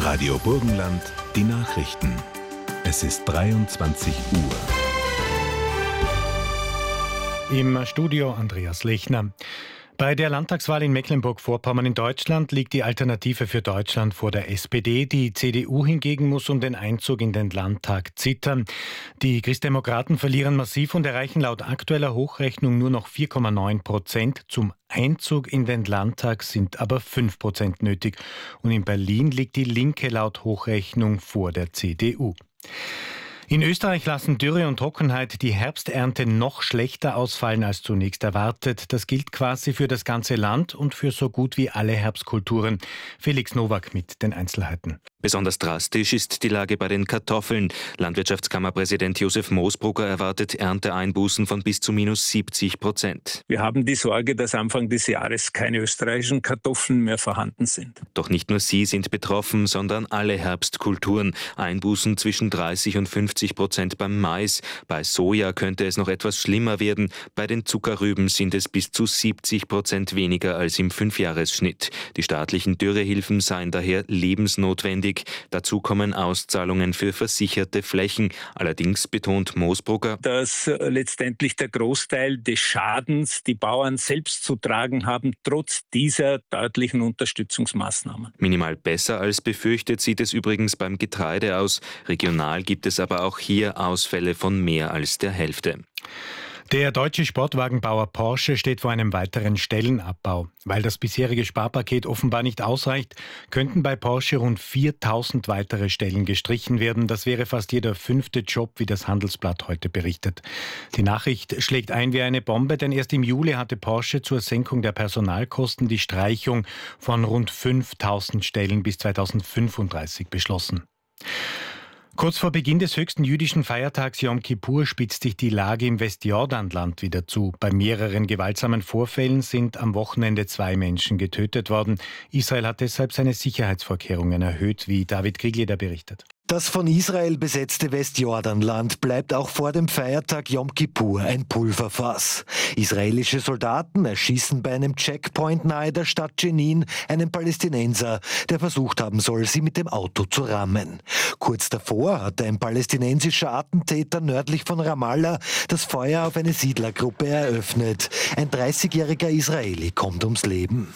Radio Burgenland, die Nachrichten. Es ist 23 Uhr. Im Studio Andreas Lechner. Bei der Landtagswahl in Mecklenburg-Vorpommern in Deutschland liegt die Alternative für Deutschland vor der SPD. Die CDU hingegen muss um den Einzug in den Landtag zittern. Die Christdemokraten verlieren massiv und erreichen laut aktueller Hochrechnung nur noch 4,9%. Zum Einzug in den Landtag sind aber 5% nötig. Und in Berlin liegt die Linke laut Hochrechnung vor der CDU. In Österreich lassen Dürre und Trockenheit die Herbsternte noch schlechter ausfallen als zunächst erwartet. Das gilt quasi für das ganze Land und für so gut wie alle Herbstkulturen. Felix Nowak mit den Einzelheiten. Besonders drastisch ist die Lage bei den Kartoffeln. Landwirtschaftskammerpräsident Josef Moosbrugger erwartet Ernteeinbußen von bis zu minus 70%. Wir haben die Sorge, dass Anfang des Jahres keine österreichischen Kartoffeln mehr vorhanden sind. Doch nicht nur sie sind betroffen, sondern alle Herbstkulturen. Einbußen zwischen 30 und 50% beim Mais. Bei Soja könnte es noch etwas schlimmer werden. Bei den Zuckerrüben sind es bis zu 70% weniger als im Fünfjahresschnitt. Die staatlichen Dürrehilfen seien daher lebensnotwendig. Dazu kommen Auszahlungen für versicherte Flächen. Allerdings betont Moosbrugger, dass letztendlich der Großteil des Schadens die Bauern selbst zu tragen haben, trotz dieser deutlichen Unterstützungsmaßnahmen. Minimal besser als befürchtet sieht es übrigens beim Getreide aus. Regional gibt es aber auch hier Ausfälle von mehr als der Hälfte. Der deutsche Sportwagenbauer Porsche steht vor einem weiteren Stellenabbau. Weil das bisherige Sparpaket offenbar nicht ausreicht, könnten bei Porsche rund 4.000 weitere Stellen gestrichen werden. Das wäre fast jeder 5. Job, wie das Handelsblatt heute berichtet. Die Nachricht schlägt ein wie eine Bombe, denn erst im Juli hatte Porsche zur Senkung der Personalkosten die Streichung von rund 5.000 Stellen bis 2035 beschlossen. Kurz vor Beginn des höchsten jüdischen Feiertags Yom Kippur spitzt sich die Lage im Westjordanland wieder zu. Bei mehreren gewaltsamen Vorfällen sind am Wochenende 2 Menschen getötet worden. Israel hat deshalb seine Sicherheitsvorkehrungen erhöht, wie David Kriegler berichtet. Das von Israel besetzte Westjordanland bleibt auch vor dem Feiertag Yom Kippur ein Pulverfass. Israelische Soldaten erschießen bei einem Checkpoint nahe der Stadt Jenin einen Palästinenser, der versucht haben soll, sie mit dem Auto zu rammen. Kurz davor hatte ein palästinensischer Attentäter nördlich von Ramallah das Feuer auf eine Siedlergruppe eröffnet. Ein 30-jähriger Israeli kommt ums Leben.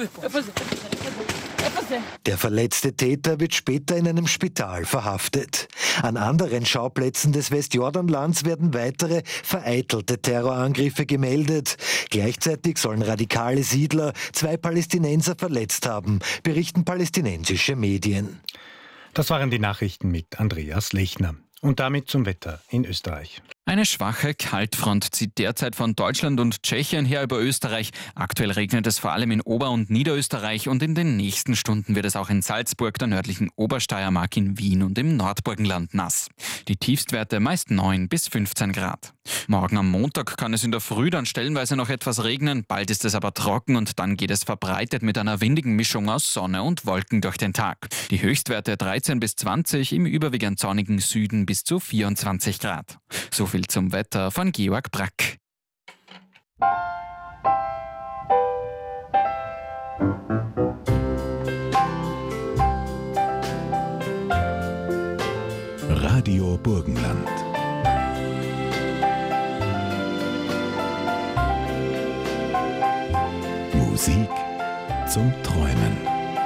Der verletzte Täter wird später in einem Spital verhaftet. An anderen Schauplätzen des Westjordanlands werden weitere vereitelte Terrorangriffe gemeldet. Gleichzeitig sollen radikale Siedler 2 Palästinenser verletzt haben, berichten palästinensische Medien. Das waren die Nachrichten mit Andreas Lechner. Und damit zum Wetter in Österreich. Eine schwache Kaltfront zieht derzeit von Deutschland und Tschechien her über Österreich. Aktuell regnet es vor allem in Ober- und Niederösterreich und in den nächsten Stunden wird es auch in Salzburg, der nördlichen Obersteiermark, in Wien und im Nordburgenland nass. Die Tiefstwerte meist 9 bis 15 Grad. Morgen am Montag kann es in der Früh dann stellenweise noch etwas regnen, bald ist es aber trocken und dann geht es verbreitet mit einer windigen Mischung aus Sonne und Wolken durch den Tag. Die Höchstwerte 13 bis 20, im überwiegend sonnigen Süden bis zu 24 Grad. So viel zum Wetter von Georg Brack. Radio Burgenland. Musik zum Träumen.